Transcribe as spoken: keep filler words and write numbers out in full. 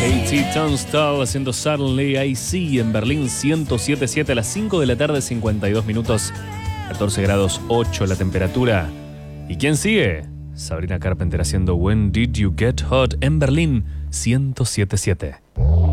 A T Turnstile haciendo Suddenly I See en Berlín ciento siete punto siete a las cinco de la tarde, cincuenta y dos minutos, catorce grados ocho la temperatura. ¿Y quién sigue? Sabrina Carpenter haciendo When Did You Get Hot en Berlín ciento siete punto siete.